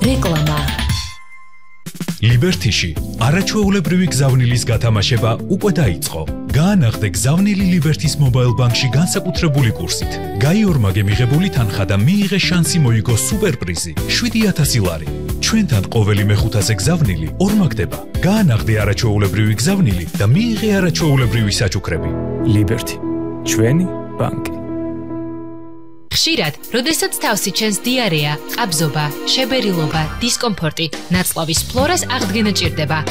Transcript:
რეკლამა ლიბერთიში არაჩვეულებრივი გზავნილის გათამაშება უკვე დაიწყო. გაანაღდე გზავნილი ლიბერთის მობაილ ბანკში განსაკუთრებული კურსით. გაიორმაგე მიღებული თანხა და მიიღე შანსი მოიგო სუპერპრიზი 7000 ლარი. ჩვენთან ყოველი მეხუთაზე გზავნილი ორმაგდება. გაანაღდე არაჩვეულებრივი გზავნილი და მიიღე არაჩვეულებრივი საჩუქრები. ლიბერთი, ჩვენი ბანკი. ხშირად, როდესაც თავსი ჩენს დიარეა, ყაბზობა, შებერილობა, დისკომფორტი, ნაწლავის ფლორას აღდგენა ჭირდება.